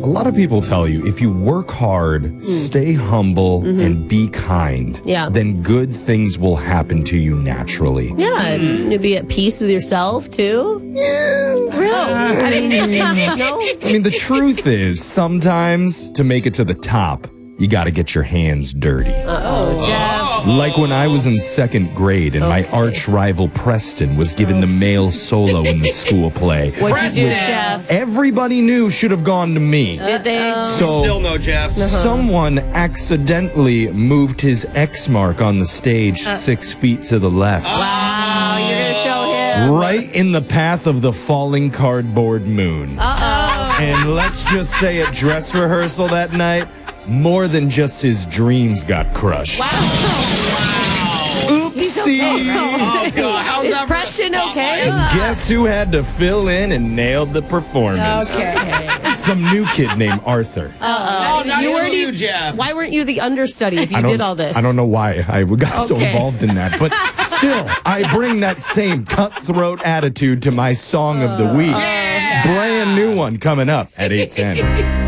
lot of people tell you if you work hard, stay humble, and be kind, then good things will happen to you naturally. Yeah, you'll be at peace with yourself, too. Yeah. Really? No? I mean, the truth is, sometimes to make it to the top, you got to get your hands dirty. Oh, Jeff. Like when I was in 2nd grade and my arch rival Preston was given the male solo in the school play. What'd you do, Jeff? Everybody knew should have gone to me. Did they? So Still no Jeff. someone accidentally moved his X mark on the stage 6 feet to the left. Wow, you're going to show him. Right in the path of the falling cardboard moon. And let's just say at dress rehearsal that night, more than just his dreams got crushed. Oopsie. Oh, God. How's Is that for a Preston okay? spotlight? Guess who had to fill in and nailed the performance? Some new kid named Arthur. Oh, now you weren't you, Jeff. Why weren't you the understudy if you did all this? I don't know why I got so Okay. involved in that. But still, I bring that same cutthroat attitude to my song of the week. Brand new one coming up at 8:10.